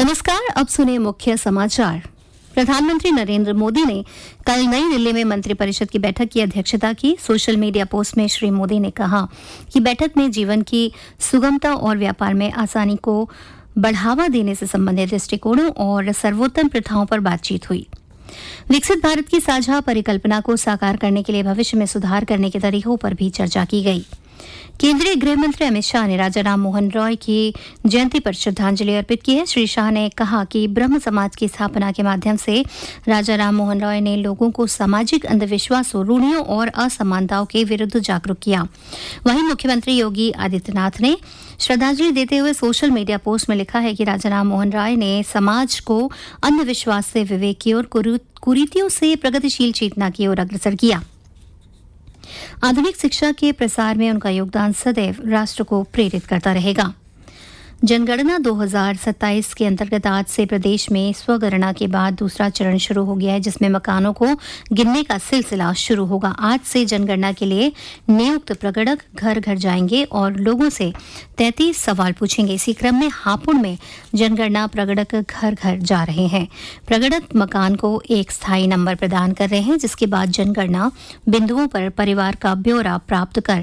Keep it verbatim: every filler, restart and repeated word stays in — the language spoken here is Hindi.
नमस्कार, अब सुने मुख्य समाचार। प्रधानमंत्री नरेंद्र मोदी ने कल नई दिल्ली में मंत्रिपरिषद की बैठक की अध्यक्षता की। सोशल मीडिया पोस्ट में श्री मोदी ने कहा कि बैठक में जीवन की सुगमता और व्यापार में आसानी को बढ़ावा देने से संबंधित दृष्टिकोणों और सर्वोत्तम प्रथाओं पर बातचीत हुई। विकसित भारत की साझा परिकल्पना को साकार करने के लिए भविष्य में सुधार करने के तरीकों पर भी चर्चा की गई। केंद्रीय गृह मंत्री अमित शाह ने राजा राम मोहन रॉय की जयंती पर श्रद्धांजलि अर्पित की है। श्री शाह ने कहा कि ब्रह्म समाज की स्थापना के माध्यम से राजा राम मोहन रॉय ने लोगों को सामाजिक अंधविश्वासों, रूढ़ियों और असमानताओं के विरुद्ध जागरूक किया। वहीं मुख्यमंत्री योगी आदित्यनाथ ने श्रद्धांजलि देते हुए सोशल मीडिया पोस्ट में लिखा है कि राजा राम मोहन रॉय ने समाज को अंधविश्वास से विवेक की ओर, कुरीतियों से प्रगतिशील चेतना की ओर अग्रसर किया। आधुनिक शिक्षा के प्रसार में उनका योगदान सदैव राष्ट्र को प्रेरित करता रहेगा। जनगणना दो हज़ार सत्ताईस के अंतर्गत आज से प्रदेश में स्वगणना के बाद दूसरा चरण शुरू हो गया है, जिसमें मकानों को गिनने का सिलसिला शुरू होगा। आज से जनगणना के लिए नियुक्त प्रगणक घर घर जाएंगे और लोगों से तैंतीस सवाल पूछेंगे। इसी क्रम में हापुड़ में जनगणना प्रगणक घर घर जा रहे हैं। प्रगणक मकान को एक स्थायी नंबर प्रदान कर रहे हैं, जिसके बाद जनगणना बिंदुओं पर परिवार का ब्यौरा प्राप्त कर